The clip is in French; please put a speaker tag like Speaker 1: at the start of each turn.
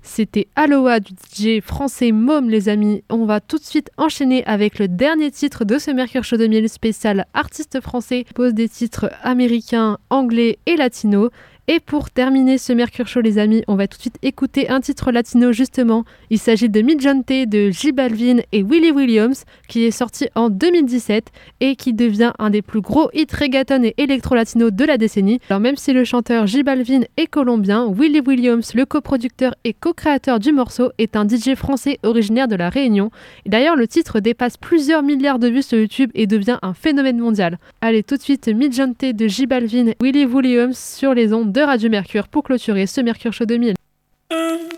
Speaker 1: C'était Aloha du DJ français Môme, les amis. On va tout de suite enchaîner avec le dernier titre de ce Mercure Show 2000 spécial artiste français. Il pose des titres américains, anglais et latinos. Et pour terminer ce Mercure Show, les amis, on va tout de suite écouter un titre latino justement. Il s'agit de Mi Gente de J Balvin et Willie Williams, qui est sorti en 2017 et qui devient un des plus gros hits reggaeton et électro-latino de la décennie. Alors même si le chanteur J Balvin est colombien, Willie Williams, le coproducteur et co-créateur du morceau, est un DJ français originaire de La Réunion. Et d'ailleurs, le titre dépasse plusieurs milliards de vues sur YouTube et devient un phénomène mondial. Allez, tout de suite, Mi Gente de J Balvin et Willie Williams sur les ondes de Radio Mercure pour clôturer ce Mercure Show 2000.